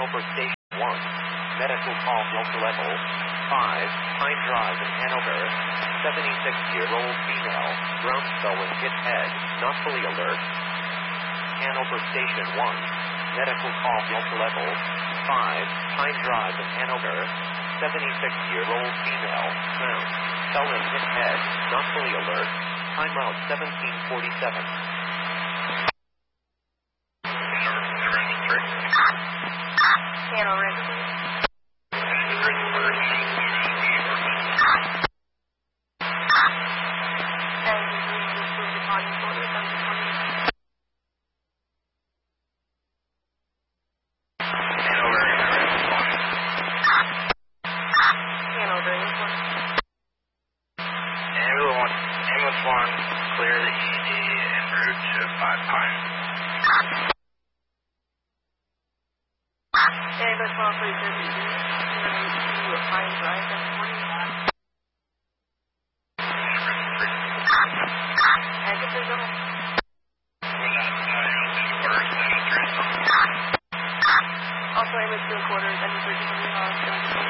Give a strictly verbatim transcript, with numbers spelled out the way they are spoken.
Hanover Station one. Medical call Delta Level five. Pine Drive in Hanover. seventy-six-year-old female. Ground spell with hit head. Not fully alert. Hanover Station one. Medical call Delta Level five. Pine Drive in Hanover. seventy-six-year-old female. Ground spell with hit head. Not fully alert. Time route seventeen forty-seven. Hanover. Ambulance one, clear the E D en route to Five Pines. Ambulance one, please, clear the E D en route to Pine Drive this morning. And get this over. Also, ambulance two and quarters, and three to the house.